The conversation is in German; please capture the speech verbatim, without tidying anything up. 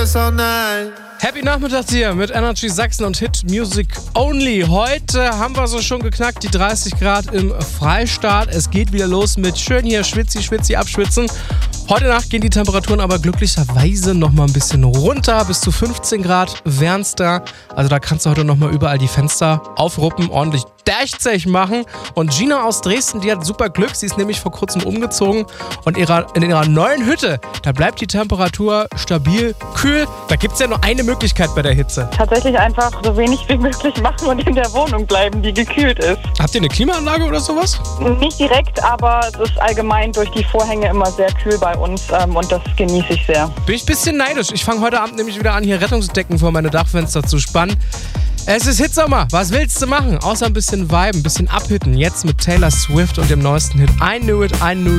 Happy Nachmittag hier mit Energy Sachsen und Hit Music Only. Heute haben wir so schon geknackt, die dreißig Grad im Freistaat. Es geht wieder los mit schön hier schwitzi, schwitzi, abschwitzen. Heute Nacht gehen die Temperaturen aber glücklicherweise noch mal ein bisschen runter. Bis zu fünfzehn Grad wären's da. Also da kannst du heute noch mal überall die Fenster aufruppen, ordentlich Dächzech machen. Und Gina aus Dresden, die hat super Glück. Sie ist nämlich vor kurzem umgezogen. Und ihrer, in ihrer neuen Hütte, da bleibt die Temperatur stabil, kühl. Da gibt's ja nur eine Möglichkeit bei der Hitze. Tatsächlich einfach so wenig wie möglich machen und in der Wohnung bleiben, die gekühlt ist. Habt ihr eine Klimaanlage oder sowas? Nicht direkt, aber es ist allgemein durch die Vorhänge immer sehr kühl bei uns ähm, und das genieße ich sehr. Bin ich ein bisschen neidisch. Ich fange heute Abend nämlich wieder an, hier Rettungsdecken vor meine Dachfenster zu spannen. Es ist Hitsommer. Was willst du machen? Außer ein bisschen viben, ein bisschen abhitten. Jetzt mit Taylor Swift und dem neuesten Hit I Knew It, I Knew